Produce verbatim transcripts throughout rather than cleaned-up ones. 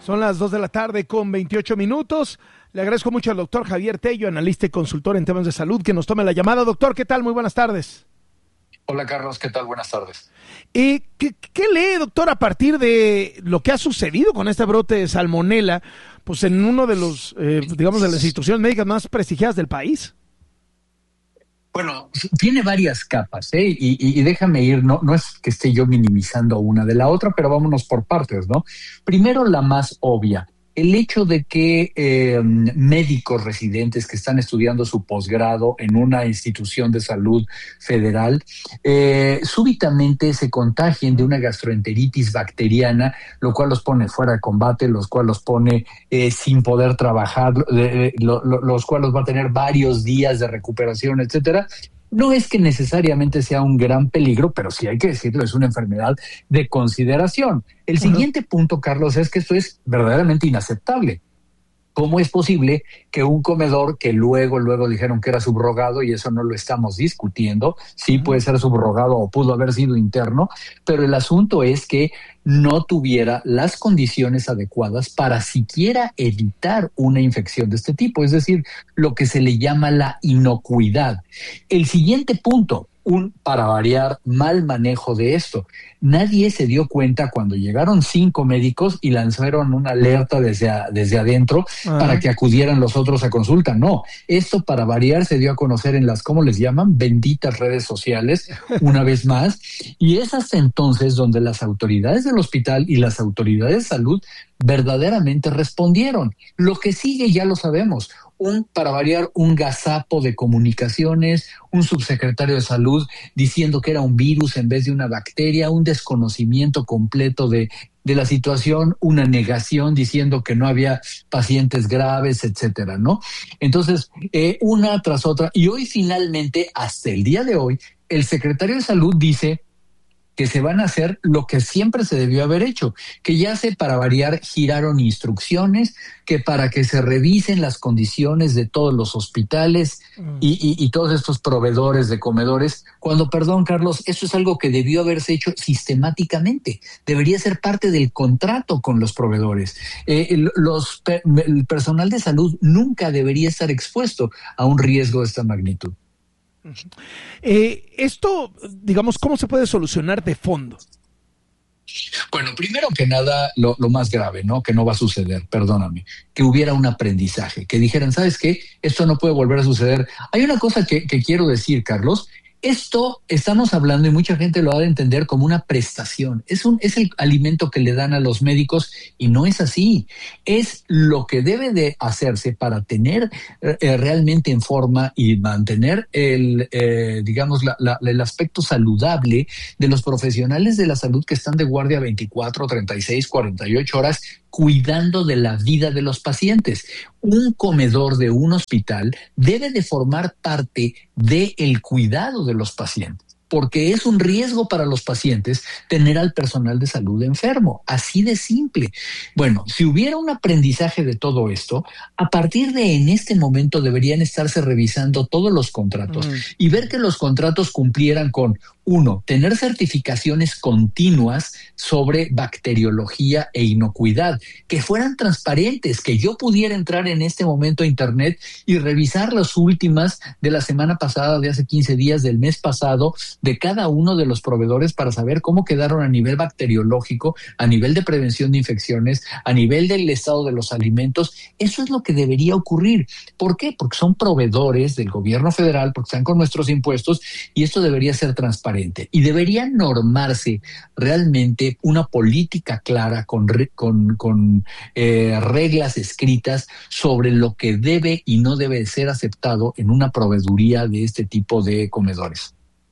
Son las dos de la tarde con veintiocho minutos. Le agradezco mucho al doctor Javier Tello, analista y consultor en temas de salud, que nos tome la llamada. Doctor, ¿qué tal? Muy buenas tardes. Hola, Carlos, ¿qué tal? Buenas tardes. Eh, ¿qué, ¿Qué lee, doctor, a partir de lo que ha sucedido con este brote de salmonela, pues en uno de los, eh, digamos, de las instituciones médicas más prestigiadas del país? Bueno, tiene varias capas, ¿eh? Y, y, y déjame ir, no, no es que esté yo minimizando una de la otra, pero vámonos por partes, ¿no? Primero, la más obvia. El hecho de que eh, médicos residentes que están estudiando su posgrado en una institución de salud federal eh, súbitamente se contagien de una gastroenteritis bacteriana, lo cual los pone fuera de combate, los cual los pone eh, sin poder trabajar, eh, lo, lo, los cuales va a tener varios días de recuperación, etcétera. No es que necesariamente sea un gran peligro, pero sí hay que decirlo, es una enfermedad de consideración. El siguiente uh-huh. punto, Carlos, es que esto es verdaderamente inaceptable. ¿Cómo es posible que un comedor que luego, luego dijeron que era subrogado, y eso no lo estamos discutiendo, sí puede ser subrogado o pudo haber sido interno, pero el asunto es que no tuviera las condiciones adecuadas para siquiera evitar una infección de este tipo, es decir, lo que se le llama la inocuidad. El siguiente punto, un, para variar, mal manejo de esto. Nadie se dio cuenta cuando llegaron cinco médicos y lanzaron una alerta desde, a, desde adentro uh-huh. para que acudieran los otros a consulta. No, esto para variar se dio a conocer en las, ¿cómo les llaman? Benditas redes sociales, una vez más. Y es hasta entonces donde las autoridades del hospital y las autoridades de salud verdaderamente respondieron. Lo que sigue ya lo sabemos. Un, para variar, un gazapo de comunicaciones, un subsecretario de salud diciendo que era un virus en vez de una bacteria, un desconocimiento completo de, de la situación, una negación diciendo que no había pacientes graves, etcétera, ¿no? Entonces, eh, una tras otra, y hoy finalmente, hasta el día de hoy, el secretario de salud dice que se van a hacer lo que siempre se debió haber hecho, que ya se, para variar, giraron instrucciones, que para que se revisen las condiciones de todos los hospitales mm. y, y, y todos estos proveedores de comedores, cuando, perdón, Carlos, eso es algo que debió haberse hecho sistemáticamente, debería ser parte del contrato con los proveedores. Eh, los, el personal de salud nunca debería estar expuesto a un riesgo de esta magnitud. Eh, esto, digamos, ¿cómo se puede solucionar de fondo? Bueno, primero que nada, lo, lo más grave, ¿no? Que no va a suceder, perdóname, que hubiera un aprendizaje, que dijeran, ¿sabes qué? Esto no puede volver a suceder. Hay una cosa que, que quiero decir, Carlos. Esto estamos hablando y mucha gente lo ha de entender como una prestación. Es un es el alimento que le dan a los médicos y no es así. Es lo que debe de hacerse para tener eh, realmente en forma y mantener el eh, digamos la, la, el aspecto saludable de los profesionales de la salud que están de guardia veinticuatro, treinta y seis, cuarenta y ocho horas cuidando de la vida de los pacientes. Un comedor de un hospital debe de formar parte del cuidado de los pacientes, porque es un riesgo para los pacientes tener al personal de salud enfermo, así de simple. Bueno, si hubiera un aprendizaje de todo esto, a partir de en este momento deberían estarse revisando todos los contratos mm. y ver que los contratos cumplieran con, uno, tener certificaciones continuas sobre bacteriología e inocuidad, que fueran transparentes, que yo pudiera entrar en este momento a internet y revisar las últimas de la semana pasada, de hace quince días, del mes pasado, de cada uno de los proveedores para saber cómo quedaron a nivel bacteriológico, a nivel de prevención de infecciones, a nivel del estado de los alimentos. Eso es lo que debería ocurrir. ¿Por qué? Porque son proveedores del gobierno federal, porque están con nuestros impuestos y esto debería ser transparente. Y debería normarse realmente una política clara con, con, con eh, reglas escritas sobre lo que debe y no debe ser aceptado en una proveeduría de este tipo de comedores.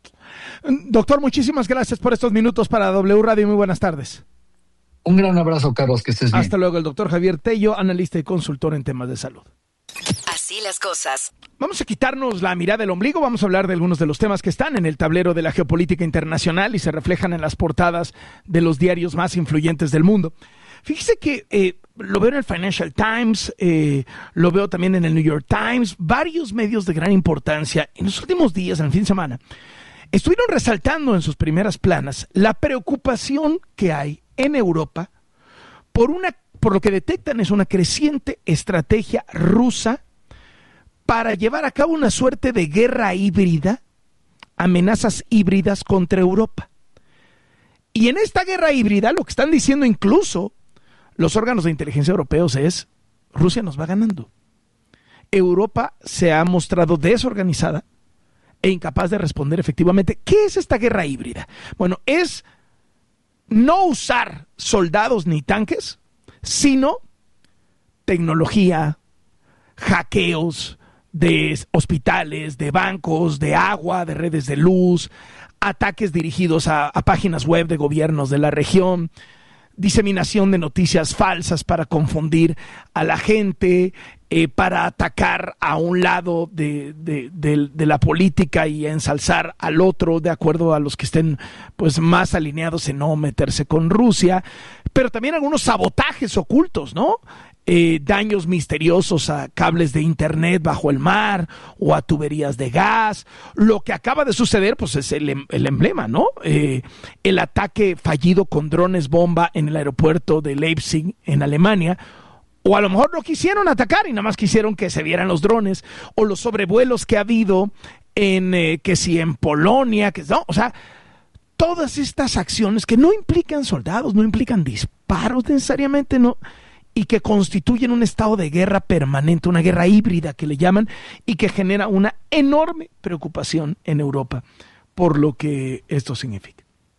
Doctor, muchísimas gracias por estos minutos para W Radio. Muy buenas tardes. Un gran abrazo, Carlos, que estés bien. Hasta luego, el doctor Javier Tello, analista y consultor en temas de salud. Así las cosas. Vamos a quitarnos la mirada del ombligo, vamos a hablar de algunos de los temas que están en el tablero de la geopolítica internacional y se reflejan en las portadas de los diarios más influyentes del mundo. Fíjese que eh, lo veo en el Financial Times, eh, lo veo también en el New York Times, varios medios de gran importancia en los últimos días, en el fin de semana, estuvieron resaltando en sus primeras planas la preocupación que hay en Europa por una por lo que detectan es una creciente estrategia rusa para llevar a cabo una suerte de guerra híbrida, amenazas híbridas contra Europa. Y en esta guerra híbrida, lo que están diciendo incluso los órganos de inteligencia europeos es: Rusia nos va ganando. Europa se ha mostrado desorganizada e incapaz de responder efectivamente. ¿Qué es esta guerra híbrida? Bueno, es no usar soldados ni tanques, sino tecnología, hackeos de hospitales, de bancos, de agua, de redes de luz, ataques dirigidos a, a páginas web de gobiernos de la región, diseminación de noticias falsas para confundir a la gente, eh, para atacar a un lado de, de, de, de la política y ensalzar al otro de acuerdo a los que estén pues más alineados en no meterse con Rusia, pero también algunos sabotajes ocultos, ¿no? Eh, daños misteriosos a cables de internet bajo el mar o a tuberías de gas. Lo que acaba de suceder pues es el, el emblema, ¿no? Eh, el ataque fallido con drones bomba en el aeropuerto de Leipzig en Alemania. O a lo mejor no quisieron atacar y nada más quisieron que se vieran los drones, o los sobrevuelos que ha habido en eh, que si en Polonia, que no, o sea, todas estas acciones que no implican soldados, no implican disparos necesariamente, no, y que constituyen un estado de guerra permanente, una guerra híbrida que le llaman, y que genera una enorme preocupación en Europa por lo que esto significa.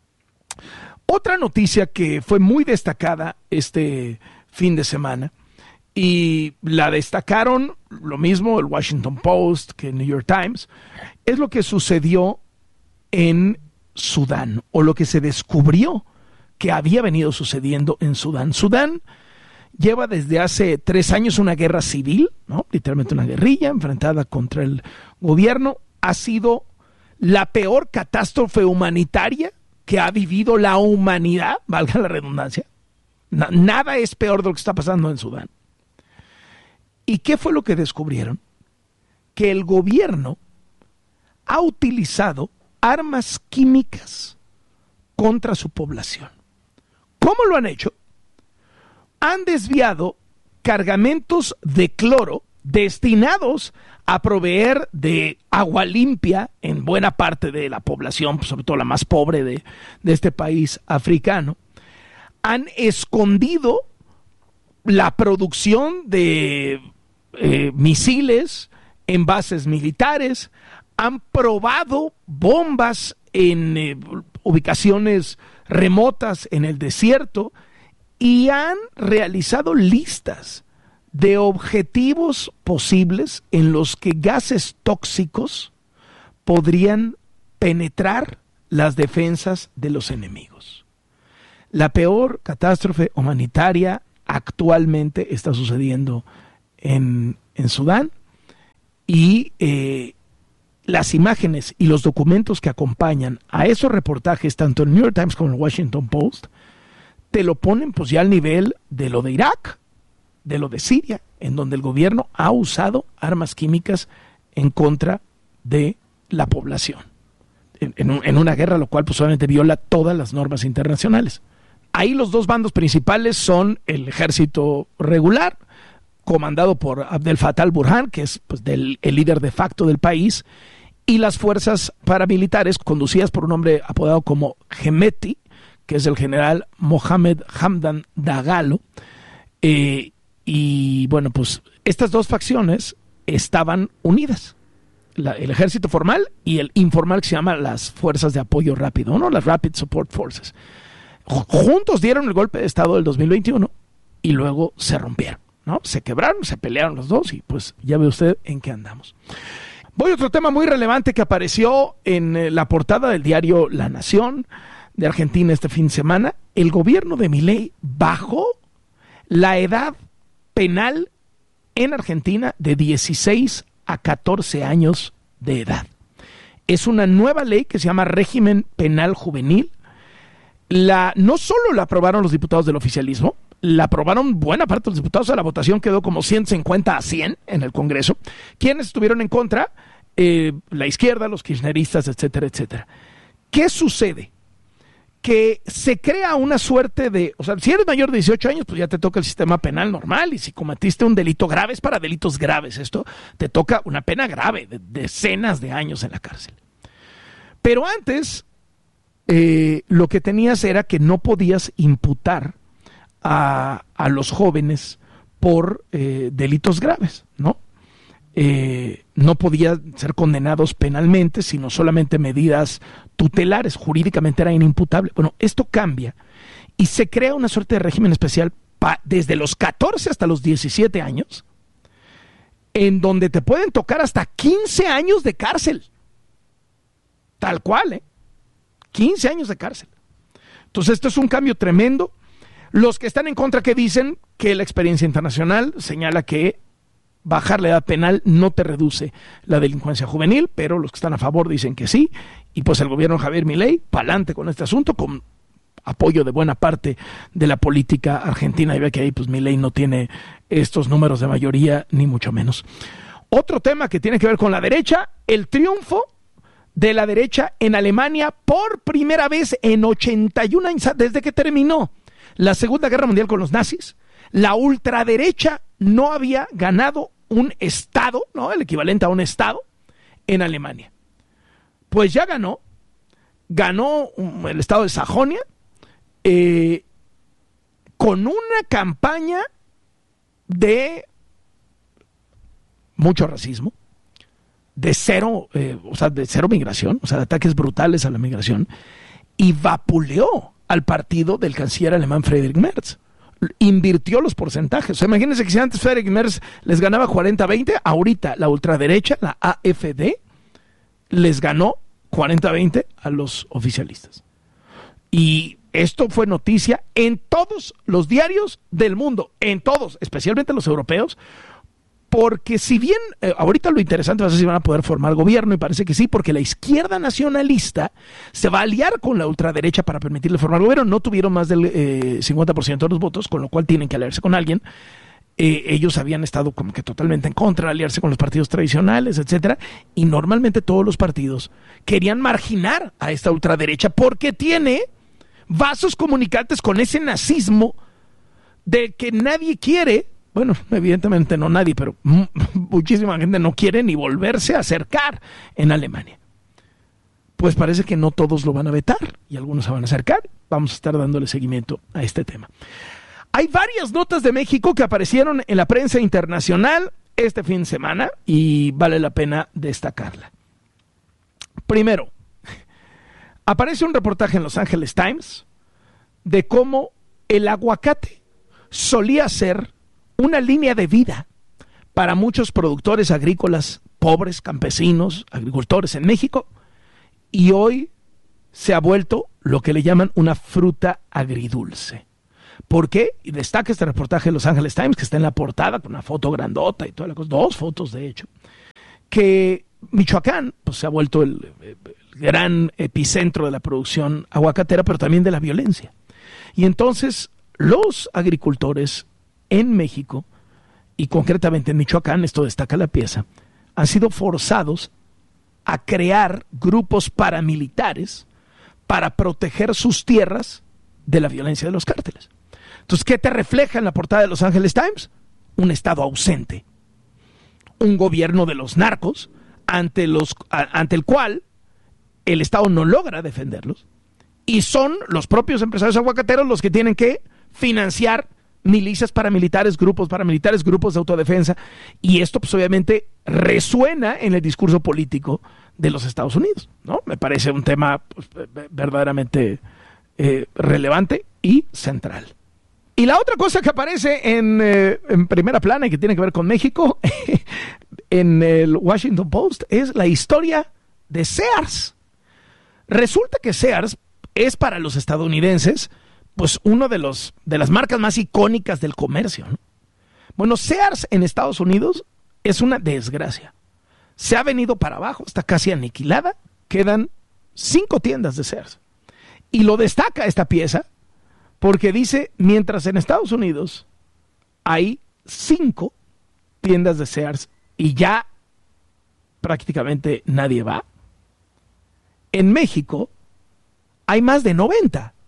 Otra noticia que fue muy destacada este fin de semana, y la destacaron lo mismo el Washington Post que el New York Times, es lo que sucedió en Sudán, o lo que se descubrió que había venido sucediendo en Sudán. Sudán lleva desde hace tres años una guerra civil, ¿no? Literalmente una guerrilla enfrentada contra el gobierno. Ha sido la peor catástrofe humanitaria que ha vivido la humanidad, valga la redundancia. Na- nada es peor de lo que está pasando en Sudán. ¿Y qué fue lo que descubrieron? Que el gobierno ha utilizado armas químicas contra su población. ¿Cómo lo han hecho? Han desviado cargamentos de cloro destinados a proveer de agua limpia en buena parte de la población, sobre todo la más pobre de, de este país africano. Han escondido la producción de eh, misiles en bases militares, han probado bombas en eh, ubicaciones remotas en el desierto, y han realizado listas de objetivos posibles en los que gases tóxicos podrían penetrar las defensas de los enemigos. La peor catástrofe humanitaria actualmente está sucediendo en, en Sudán, y eh, las imágenes y los documentos que acompañan a esos reportajes, tanto en el New York Times como en el Washington Post, te lo ponen pues ya al nivel de lo de Irak, de lo de Siria, en donde el gobierno ha usado armas químicas en contra de la población, en, en, un, en una guerra lo cual pues obviamente viola todas las normas internacionales. Ahí los dos bandos principales son el ejército regular, comandado por Abdel Fattah al-Burhan, que es pues, del, el líder de facto del país, y las fuerzas paramilitares conducidas por un hombre apodado como Hemeti, que es el general Mohamed Hamdan Dagalo. Eh, y bueno, pues estas dos facciones estaban unidas. La, el ejército formal y el informal, que se llama las fuerzas de apoyo rápido, ¿no? Las Rapid Support Forces. Juntos dieron el golpe de estado del dos mil veintiuno y luego se rompieron, ¿no? Se quebraron, se pelearon los dos y pues ya ve usted en qué andamos. Voy a otro tema muy relevante que apareció en la portada del diario La Nación de Argentina este fin de semana. El gobierno de Milei bajó la edad penal en Argentina de dieciséis a catorce años de edad. Es una nueva ley que se llama Régimen Penal Juvenil. La, no solo la aprobaron los diputados del oficialismo, la aprobaron buena parte de los diputados. La votación quedó como ciento cincuenta a cien en el Congreso. ¿Quiénes estuvieron en contra? Eh, la izquierda, los kirchneristas, etcétera, etcétera. ¿Qué sucede? que se crea una suerte de, o sea, si eres mayor de dieciocho años, pues ya te toca el sistema penal normal, y si cometiste un delito grave, es para delitos graves esto, te toca una pena grave, de decenas de años en la cárcel. Pero antes, eh, lo que tenías era que no podías imputar a, a los jóvenes por eh, delitos graves, ¿no? Eh, no podían ser condenados penalmente, sino solamente medidas tutelares, jurídicamente era inimputable. Bueno, esto cambia y se crea una suerte de régimen especial pa, desde los catorce hasta los diecisiete años, en donde te pueden tocar hasta quince años de cárcel. Tal cual, ¿eh? quince años de cárcel. Entonces esto es un cambio tremendo. Los que están en contra, que dicen que la experiencia internacional señala que bajar la edad penal no te reduce la delincuencia juvenil, pero los que están a favor dicen que sí, y pues el gobierno de Javier Milei, pa'lante con este asunto, con apoyo de buena parte de la política argentina, y ve que ahí pues Milei no tiene estos números de mayoría, ni mucho menos. Otro tema que tiene que ver con la derecha, el triunfo de la derecha en Alemania por primera vez en ochenta y un años, desde que terminó la Segunda Guerra Mundial con los nazis. La ultraderecha no había ganado un estado, ¿no? El equivalente a un estado en Alemania. Pues ya ganó, ganó el estado de Sajonia, eh, con una campaña de mucho racismo, de cero, eh, o sea, de cero migración, o sea, de ataques brutales a la migración, y vapuleó al partido del canciller alemán Friedrich Merz. Invirtió los porcentajes. O sea, imagínense que si antes Friedrich Merz les ganaba cuarenta a veinte, ahorita la ultraderecha, la A F D, les ganó cuarenta a veinte a los oficialistas. Y esto fue noticia en todos los diarios del mundo, en todos, especialmente los europeos, porque si bien eh, ahorita lo interesante va a ser si van a poder formar gobierno, y parece que sí, porque la izquierda nacionalista se va a aliar con la ultraderecha para permitirle formar gobierno. No tuvieron más del eh, cincuenta por ciento de los votos, con lo cual tienen que aliarse con alguien. Eh, ellos habían estado como que totalmente en contra de aliarse con los partidos tradicionales, etcétera, y normalmente todos los partidos querían marginar a esta ultraderecha porque tiene vasos comunicantes con ese nazismo de que nadie quiere. Bueno, evidentemente no nadie, pero muchísima gente no quiere ni volverse a acercar en Alemania. Pues parece que no todos lo van a vetar y algunos se van a acercar. Vamos a estar dándole seguimiento a este tema. Hay varias notas de México que aparecieron en la prensa internacional este fin de semana y vale la pena destacarla. Primero, aparece un reportaje en Los Angeles Times de cómo el aguacate solía ser una línea de vida para muchos productores agrícolas pobres, campesinos, agricultores en México, y hoy se ha vuelto lo que le llaman una fruta agridulce. ¿Por qué? Y destaca este reportaje de Los Angeles Times, que está en la portada con una foto grandota y toda la cosa, dos fotos de hecho, que Michoacán pues, se ha vuelto el, el gran epicentro de la producción aguacatera, pero también de la violencia. Y entonces los agricultores en México, y concretamente en Michoacán, esto destaca la pieza, han sido forzados a crear grupos paramilitares para proteger sus tierras de la violencia de los cárteles. Entonces, ¿qué te refleja en la portada de Los Angeles Times? Un Estado ausente, un gobierno de los narcos ante, los, a, ante el cual el Estado no logra defenderlos, y son los propios empresarios aguacateros los que tienen que financiar milicias paramilitares, grupos paramilitares, grupos de autodefensa, y esto pues obviamente resuena en el discurso político de los Estados Unidos, ¿no? Me parece un tema pues, verdaderamente eh, relevante y central. Y la otra cosa que aparece en, eh, en primera plana y que tiene que ver con México en el Washington Post es la historia de Sears. Resulta que Sears es para los estadounidenses pues uno de los de las marcas más icónicas del comercio, ¿no? Bueno, Sears en Estados Unidos es una desgracia. Se ha venido para abajo, está casi aniquilada. Quedan cinco tiendas de Sears. Y lo destaca esta pieza porque dice, mientras en Estados Unidos hay cinco tiendas de Sears y ya prácticamente nadie va, en México hay más de noventa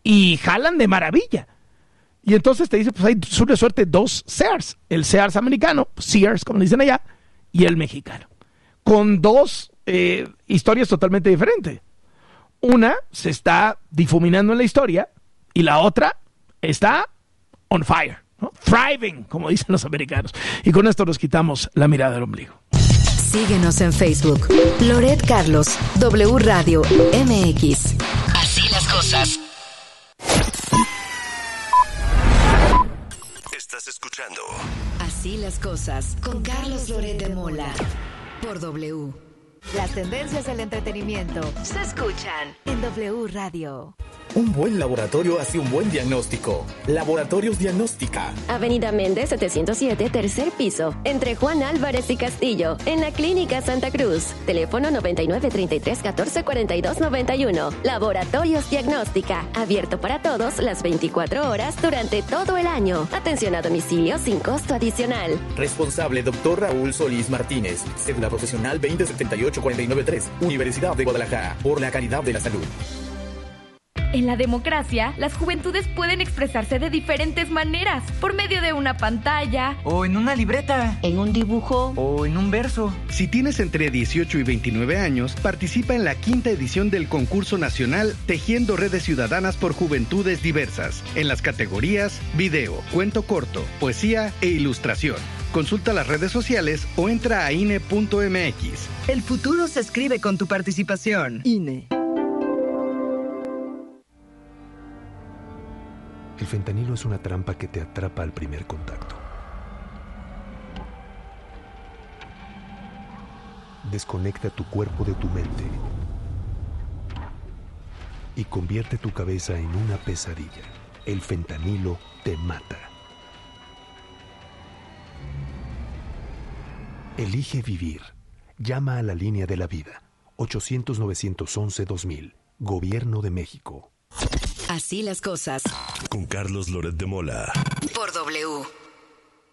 y jalan de maravilla. Y entonces te dice, pues hay sobre suerte dos Sears, el Sears americano, Sears como le dicen allá, y el mexicano, con dos eh, historias totalmente diferentes. Una se está difuminando en la historia y la otra está on fire, ¿no? Thriving, como dicen los americanos. Y con esto nos quitamos la mirada del ombligo. Síguenos en Facebook. Loret Carlos, W Radio M X. Así las cosas. Estás escuchando Así las cosas con Carlos Loret de Mola por W. Las tendencias del entretenimiento se escuchan en W Radio. Un buen laboratorio hace un buen diagnóstico. Laboratorios Diagnóstica. Avenida Méndez setecientos siete, tercer piso, entre Juan Álvarez y Castillo, en la Clínica Santa Cruz. Teléfono noventa y nueve, treinta y tres, catorce, cuarenta y dos, noventa y uno. Laboratorios Diagnóstica. Abierto para todos las veinticuatro horas durante todo el año. Atención a domicilio sin costo adicional. Responsable doctor Raúl Solís Martínez. Cédula profesional veinte setenta y ocho, cuarenta y nueve tres. Universidad de Guadalajara. Por la calidad de la salud. En la democracia, las juventudes pueden expresarse de diferentes maneras, por medio de una pantalla, o en una libreta, en un dibujo, o en un verso. Si tienes entre dieciocho y veintinueve años, participa en la quinta edición del concurso nacional Tejiendo Redes Ciudadanas por Juventudes Diversas, en las categorías video, cuento corto, poesía e ilustración. Consulta las redes sociales o entra a I N E punto M X. El futuro se escribe con tu participación. I N E. El fentanilo es una trampa que te atrapa al primer contacto. Desconecta tu cuerpo de tu mente y convierte tu cabeza en una pesadilla. El fentanilo te mata. Elige vivir. Llama a la línea de la vida. ochocientos, novecientos once, dos mil. Gobierno de México. Así las cosas. Con Carlos Loret de Mola. Por W.